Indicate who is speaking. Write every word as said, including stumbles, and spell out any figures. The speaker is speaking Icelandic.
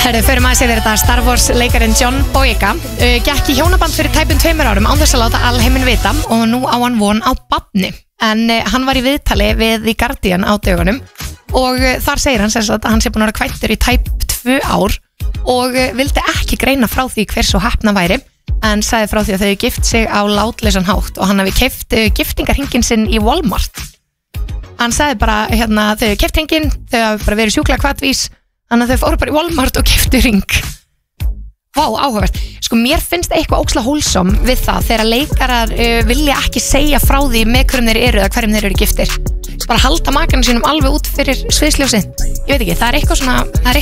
Speaker 1: Herðu, förum aðeins yfir þetta. Star Wars leikarinn John Boyega uh, gekk í hjónaband fyrir tæpum tveimur árum án þess að láta alheiminn vita og nú á hann von á barni. En uh, hann var í viðtali við The Guardian á dögunum og uh, þar segir hann sem sagt að hann sé búin að vera kvæntur í tæp tvö ár og uh, vildi ekki greina frá því hver svo heppna væri, en sagði frá því að þau gift sig á látleysan hátt og hann hafi keypt uh, giftingarhringinn sinn í Walmart. Hann sagði bara, hérna, þau keypt hringinn, þau hafi bara verið sjúklega hvatvís, þannig að þau fóru bara í Walmart og keyptu hring. Vá, áhugavert. Sko, mér finnst eitthvað ókslega wholesome við það þegar leikarar uh, vilja ekki segja frá því með hverjum þeir eru eða hverjum þeir eru giftir. Bara halda makanum sínum alveg út fyrir sviðsljósið. Ég veit ekki, það er eitthvað svona, það er